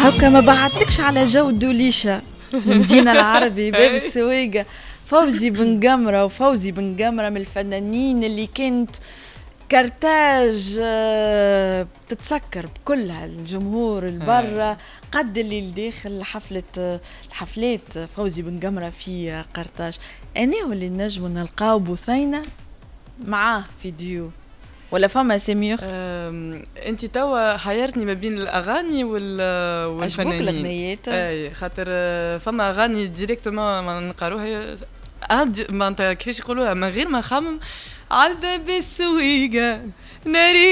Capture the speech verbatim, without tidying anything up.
هكا ما بعدتكش على جو دوليشة مدينة العربي باب السويقة. فوزي بن قمرة وفوزي بن قمرة من الفنانين اللي كانت كرتاج تتسكر بكلها الجمهور البرة قد اللي داخل حفلة الحفلات فوزي بن قمرة في قرطاج. أنا واللي نجم نلقاو بثينة معاه في ديو ولا فما سمير؟ انت توا حيرتني ما بين الاغاني وال والفنانين. عجبوك الاغنيات؟ اي خاطر فما اغاني ديريكتومون ما نقراوها ما انت كيفاش يقولوها من غير ما نخمم على الباب السويقه ناري